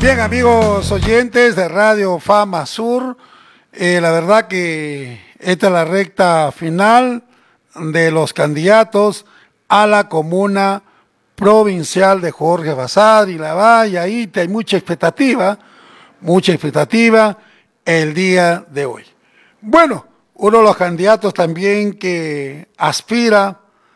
Bien, amigos oyentes de Radio Fama Sur, la verdad que esta es la recta final de los candidatos a la comuna provincial de Jorge Basadre y La Valle. Ahí hay mucha expectativa el día de hoy. Bueno, uno de los candidatos también que aspira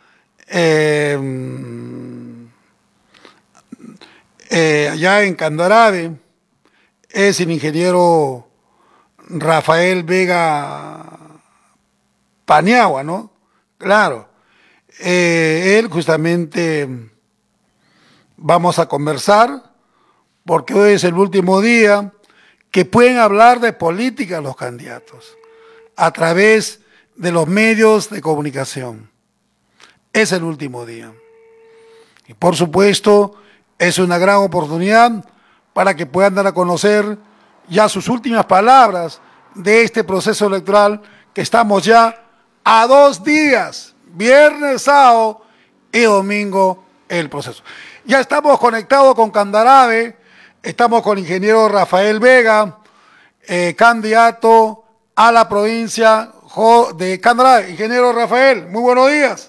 allá en Candarave es el ingeniero Rafael Vega Paniagua, ¿no? Claro, él justamente vamos a conversar porque hoy es el último día que pueden hablar de política los candidatos a través de los medios de comunicación. Es el último día. Y por supuesto, es una gran oportunidad para que puedan dar a conocer ya sus últimas palabras de este proceso electoral que estamos ya a 2 días, viernes, sábado y domingo el proceso. Ya estamos conectados con Candarave, estamos con el ingeniero Rafael Vega, candidato a la provincia de Candarave. Ingeniero Rafael, muy buenos días.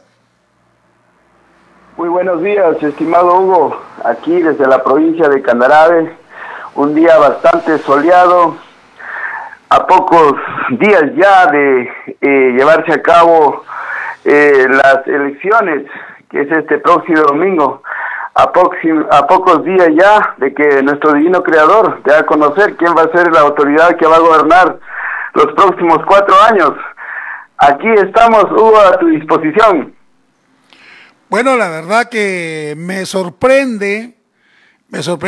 Muy buenos días, estimado Hugo, aquí desde la provincia de Candarave, un día bastante soleado, a pocos días ya de llevarse a cabo las elecciones, que es este próximo domingo, a pocos días ya de que nuestro divino creador dé a conocer quién va a ser la autoridad que va a gobernar los próximos 4 años. Aquí estamos, Hugo, a tu disposición. Bueno, la verdad que me sorprende